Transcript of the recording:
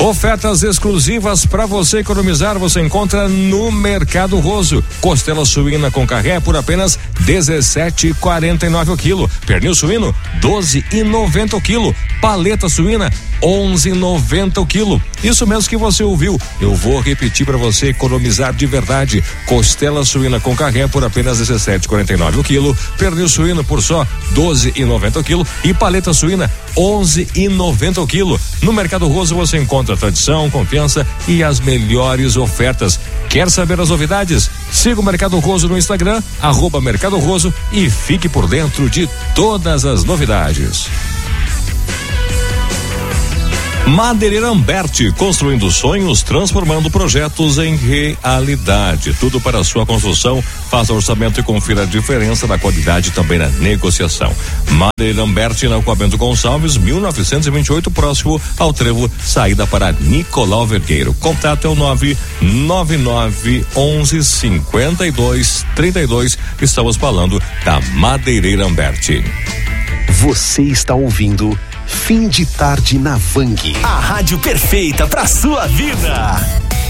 Ofertas exclusivas para você economizar, você encontra no Mercado Roso. Costela suína com carré por apenas R$17,49 o quilo. Pernil suíno, R$12,90 o quilo. Paleta suína, R$11,90 o quilo. Isso mesmo que você ouviu. Eu vou repetir para você economizar de verdade. Costela suína com carré por apenas R$17,49 o quilo. Pernil suíno por só R$12,90 o quilo. E paleta suína, R$11,90 o quilo. No Mercado Roso você encontra tradição, confiança e as melhores ofertas. Quer saber as novidades? Siga o Mercado Roso no Instagram, @Mercado Roso, e fique por dentro de todas as novidades. Madeireira Amberti, construindo sonhos, transformando projetos em realidade. Tudo para a sua construção. Faça orçamento e confira a diferença da qualidade também na negociação. Madeireira Amberti, na Rua Bento Gonçalves, 1928, próximo ao trevo, saída para Nicolau Vergueiro. Contato é o 999115232. Estamos falando da Madeireira Amberti. Você está ouvindo Fim de Tarde na Vang. A rádio perfeita pra sua vida.